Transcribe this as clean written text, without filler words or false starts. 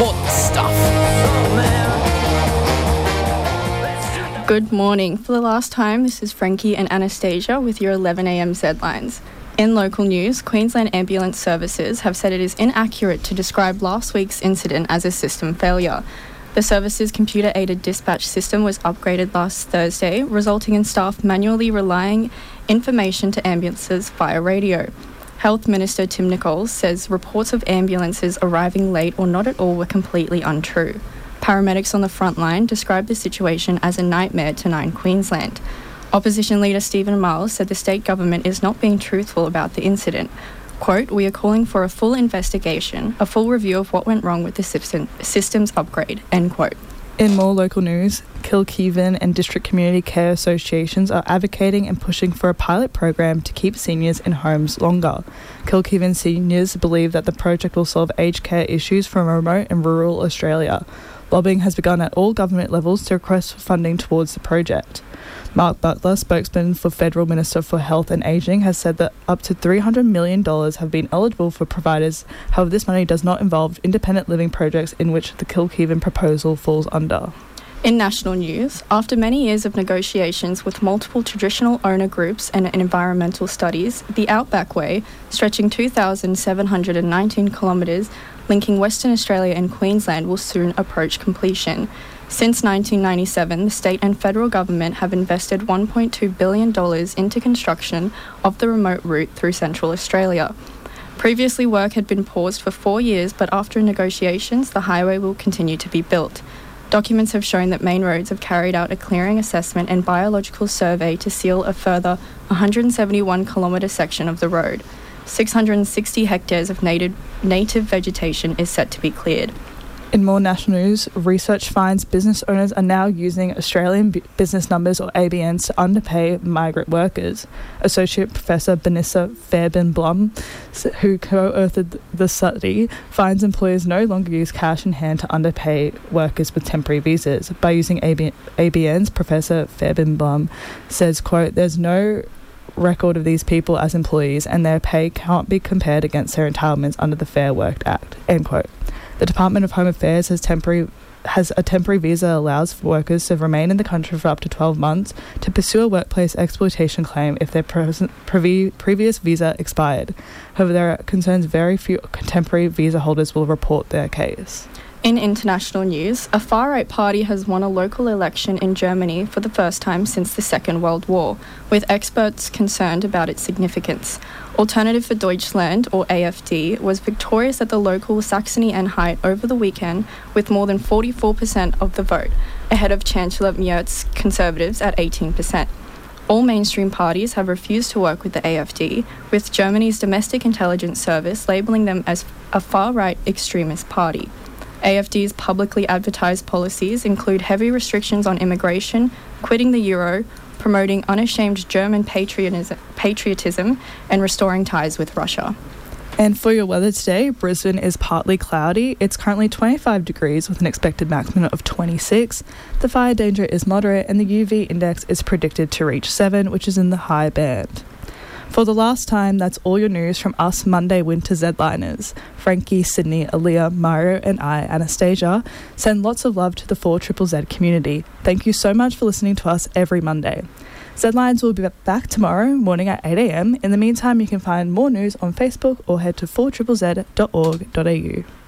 important stuff. Good morning. For the last time, this is Frankie and Anastasia with your 11am Z-Lines. In local news, Queensland Ambulance Services have said it is inaccurate to describe last week's incident as a system failure. The service's computer-aided dispatch system was upgraded last Thursday, resulting in staff manually relaying information to ambulances via radio. Health Minister Tim Nichols says reports of ambulances arriving late or not at all were completely untrue. Paramedics on the front line described the situation as a nightmare to Nine Queensland. Opposition leader Stephen Miles said the state government is not being truthful about the incident. Quote, "We are calling for a full investigation, a full review of what went wrong with the systems upgrade," end quote. In more local news, Kilkevin and District Community Care Associations are advocating and pushing for a pilot program to keep seniors in homes longer. Kilkevin seniors believe that the project will solve aged care issues from remote and rural Australia. Lobbying has begun at all government levels to request funding towards the project. Mark Butler, spokesman for Federal Minister for Health and Ageing, has said that up to $300 million have been eligible for providers. However, this money does not involve independent living projects in which the Kilkevin proposal falls under. In national news, after many years of negotiations with multiple traditional owner groups and environmental studies, the Outback Way, stretching 2,719 kilometres, linking Western Australia and Queensland, will soon approach completion. Since 1997, the state and federal government have invested $1.2 billion into construction of the remote route through Central Australia. Previously, work had been paused for 4 years, but after negotiations, the highway will continue to be built. Documents have shown that Main Roads have carried out a clearing assessment and biological survey to seal a further 171-kilometre section of the road. 660 hectares of native vegetation is set to be cleared. In more national news, research finds business owners are now using Australian business numbers or ABNs to underpay migrant workers. Associate Professor Benissa Fairbairn-Blum, who co-authored the study, finds employers no longer use cash in hand to underpay workers with temporary visas. By using ABNs, Professor Fairbairn-Blum says, quote, "There's no record of these people as employees and their pay can't be compared against their entitlements under the Fair Work Act," end quote. The Department of Home Affairs has a temporary visa allows for workers to remain in the country for up to 12 months to pursue a workplace exploitation claim if their previous visa expired. However, there are concerns very few temporary visa holders will report their case. In international news, a far-right party has won a local election in Germany for the first time since the Second World War, with experts concerned about its significance. Alternative for Deutschland, or AfD, was victorious at the local Saxony-Anhalt over the weekend with more than 44% of the vote, ahead of Chancellor Merz's Conservatives at 18%. All mainstream parties have refused to work with the AfD, with Germany's Domestic Intelligence Service labelling them as a far-right extremist party. AfD's publicly advertised policies include heavy restrictions on immigration, quitting the euro, promoting unashamed German patriotism, and restoring ties with Russia. And for your weather today, Brisbane is partly cloudy. It's currently 25 degrees with an expected maximum of 26. The fire danger is moderate and the UV index is predicted to reach 7, which is in the high band. For the last time, that's all your news from us Monday Winter Z-Liners. Frankie, Sydney, Aaliyah, Mario and I, Anastasia, send lots of love to the 4ZZZ community. Thank you so much for listening to us every Monday. Z-Lines will be back tomorrow morning at 8 a.m. In the meantime, you can find more news on Facebook or head to 4ZZZ.org.au.